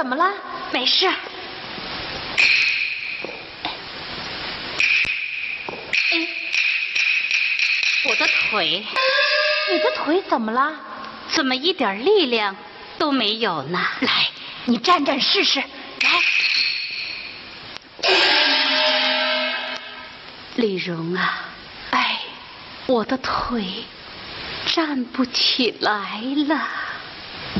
怎么了？ 没事。我的腿。 你的腿怎么了？ 怎么一点力量都没有呢？ 来，你站站试试。来， 丽蓉啊，哎，我的腿站不起来了。